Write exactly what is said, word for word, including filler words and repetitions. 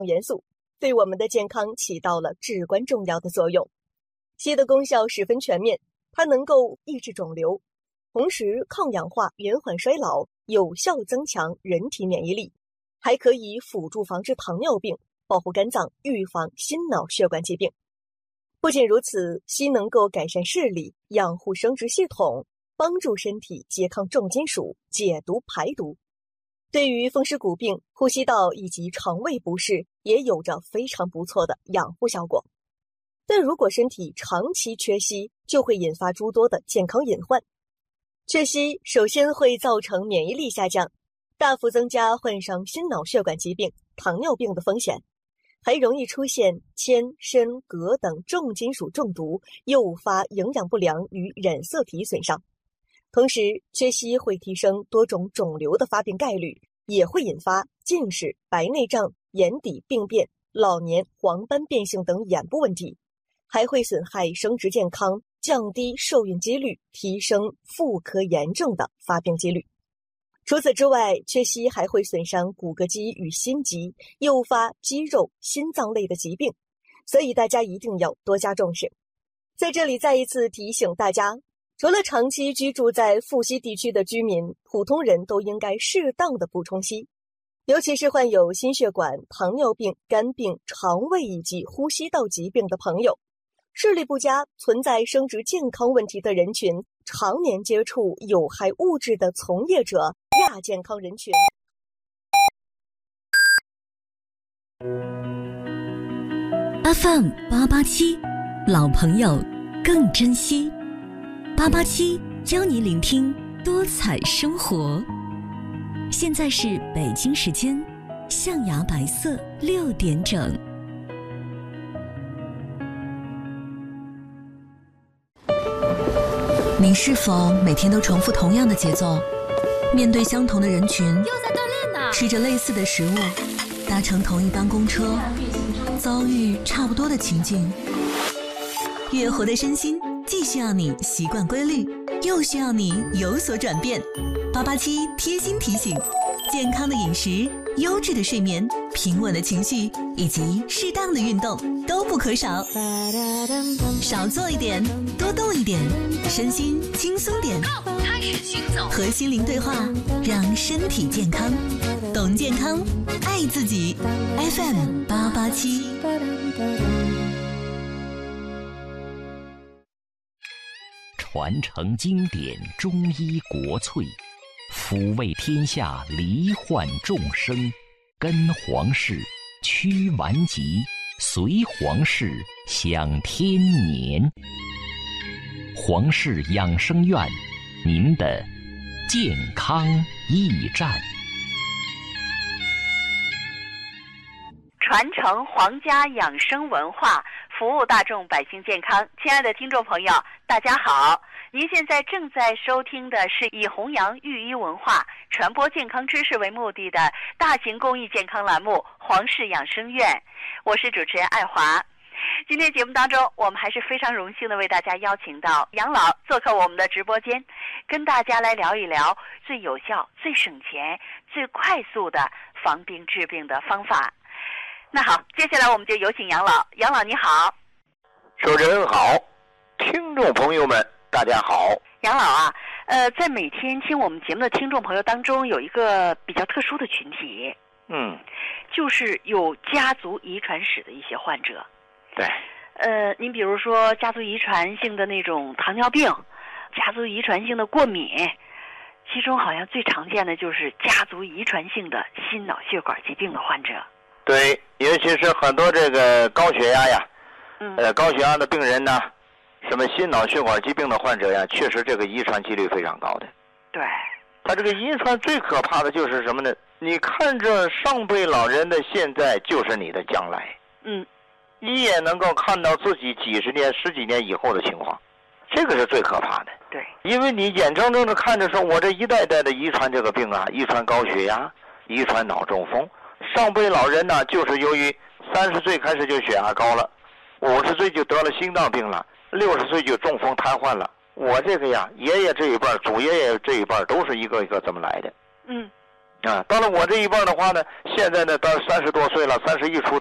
元素，对我们的健康起到了至关重要的作用。硒的功效十分全面，它能够抑制肿瘤，同时抗氧化、延缓衰老，有效增强人体免疫力，还可以辅助防治糖尿病，保护肝脏，预防心脑血管疾病。不仅如此，硒能够改善视力，养护生殖系统，帮助身体拮抗重金属，解毒排毒。对于风湿骨病、呼吸道以及肠胃不适也有着非常不错的养护效果。但如果身体长期缺硒，就会引发诸多的健康隐患。缺硒首先会造成免疫力下降，大幅增加患上心脑血管疾病、糖尿病的风险，还容易出现铅、砷、镉等重金属中毒，诱发营养不良与染色体损伤。同时，缺硒会提升多种肿瘤的发病概率，也会引发近视、白内障、眼底病变、老年黄斑变性等眼部问题，还会损害生殖健康，降低受孕几率，提升妇科炎症的发病几率。除此之外，缺硒还会损伤骨骼肌与心肌，诱发肌肉、心脏类的疾病，所以大家一定要多加重视。在这里再一次提醒大家，除了长期居住在富硒地区的居民，普通人都应该适当的补充硒，尤其是患有心血管、糖尿病、肝病、肠胃以及呼吸道疾病的朋友，视力不佳、存在生殖健康问题的人群，常年接触有害物质的从业者，亚健康人群。 F M 八八七，老朋友更珍惜。八八七教你聆听多彩生活。现在是北京时间象牙白色六点整。你是否每天都重复同样的节奏，面对相同的人群， 又在锻炼呢？ 吃着类似的食物，搭乘同一班公车，遭遇差不多的情境？月活的身心既需要你习惯规律，又需要你有所转变。八八七贴心提醒：健康的饮食、优质的睡眠、平稳的情绪以及适当的运动都不可少。少做一点，多动一点，身心轻松点。 开始行走， 和心灵对话，让身体健康。懂健康，爱自己。F M 八八七。 传承经典中医国粹，抚慰天下罹患众生，跟皇室驱顽疾，随皇室享天年。皇室养生院，您的健康驿站。 传承皇家养生文化，服务大众百姓健康。亲爱的听众朋友，大家好，您现在正在收听的是以弘扬御医文化、传播健康知识为目的的大型公益健康栏目《皇室养生院》，我是主持人爱华。今天节目当中，我们还是非常荣幸的为大家邀请到杨老做客我们的直播间，跟大家来聊一聊最有效、最省钱、最快速的防病治病的方法。那好，接下来我们就有请杨老。杨老你好。 主持人好，听众朋友们大家好。 杨老啊，呃，在每天听我们节目的听众朋友当中，有一个比较特殊的群体， 嗯， 就是有家族遗传史的一些患者。 对， 呃，您比如说家族遗传性的那种糖尿病，家族遗传性的过敏，其中好像最常见的就是家族遗传性的心脑血管疾病的患者。 对，尤其是很多这个高血压呀， 嗯， 呃，高血压的病人呢，什么心脑血管疾病的患者呀，确实这个遗传几率非常高的。 对， 他这个遗传最可怕的就是什么呢？你看着上辈老人的现在，就是你的将来。 嗯， 你也能够看到自己几十年、十几年以后的情况，这个是最可怕的。 对， 因为你眼睁睁的看着说，我这一代代的遗传这个病啊，遗传高血压，遗传脑中风。上辈老人呢，就是由于三十岁开始就血压高了，五十岁就得了心脏病了，六十岁就中风瘫痪了。我这个呀，爷爷这一辈、祖爷爷这一辈都是一个一个这么来的。 嗯， 啊，到了我这一辈的话呢，现在呢到三十多岁了，三十一出